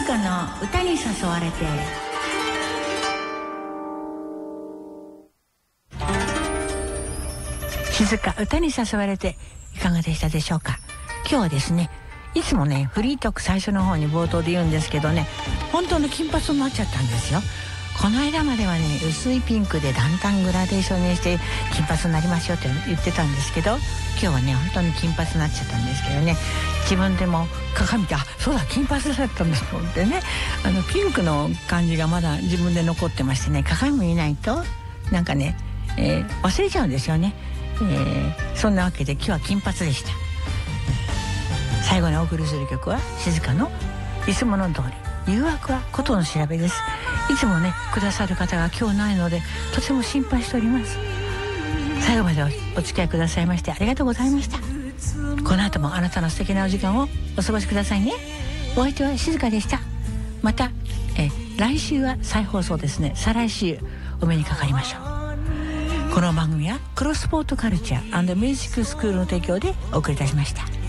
静かの歌に誘われて。静か歌に誘われていかがでしたでしょうか。今日はですね、いつもねフリートーク最初の方に冒頭で言うんですけどね、本当の金髪になっちゃったんですよ。この間まではね薄いピンクでだんだんグラデーションにして金髪になりましょうって言ってたんですけど、今日はね本当に金髪になっちゃったんですけどね、自分でも鏡でそうだ金髪だったんだと思ってね、ピンクの感じがまだ自分で残ってましてね、鏡見ないとなんかね、忘れちゃうんですよね。そんなわけで今日は金髪でした。最後にお送りする曲は静かのいつもの通り、誘惑はことの調べです。いつもねくださる方が今日ないのでとても心配しております。最後までお付き合いくださいましてありがとうございました。この後もあなたの素敵なお時間をお過ごしくださいね。お相手は静かでした。また来週は再放送ですね。再来週お目にかかりましょう。この番組はクロスポートカルチャー&ミュージックスクールの提供でお送りいたしました。